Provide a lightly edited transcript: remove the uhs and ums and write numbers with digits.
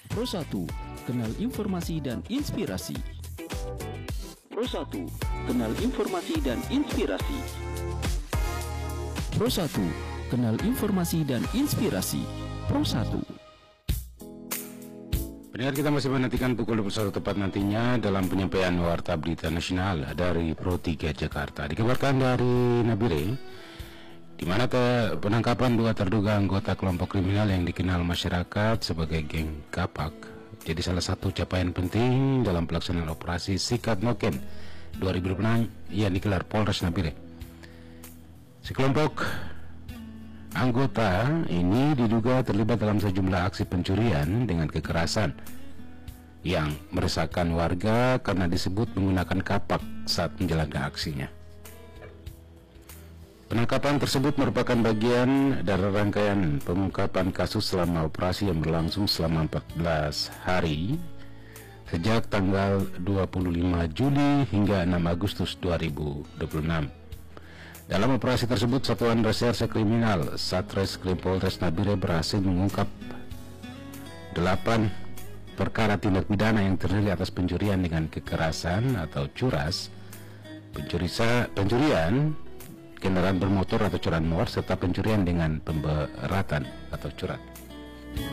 Pro 1, kenal informasi dan inspirasi. Pro 1, kenal informasi dan inspirasi. Pro 1, kenal informasi dan inspirasi. Pro 1. Pendengar, kita masih menantikan pukul 21 tepat nantinya dalam penyampaian Warta Berita Nasional dari Pro 3 Jakarta. Dikabarkan dari Nabire, di mana penangkapan dua terduga anggota kelompok kriminal yang dikenal masyarakat sebagai geng Kapak jadi salah satu capaian penting dalam pelaksanaan operasi Sikat Noken 2006 yang digelar Polres Nabire. Sekelompok anggota ini diduga terlibat dalam sejumlah aksi pencurian dengan kekerasan yang meresahkan warga karena disebut menggunakan kapak saat menjalankan aksinya. Penangkapan tersebut merupakan bagian dari rangkaian pengungkapan kasus selama operasi yang berlangsung selama 14 hari sejak tanggal 25 Juli hingga 6 Agustus 2026. Dalam operasi tersebut, Satuan Reserse Kriminal Satreskrim Polres Nabire berhasil mengungkap 8 perkara tindak pidana yang terdiri atas pencurian dengan kekerasan atau curas, pencurian kendaraan bermotor atau curanmor, serta pencurian dengan pemberatan atau curat.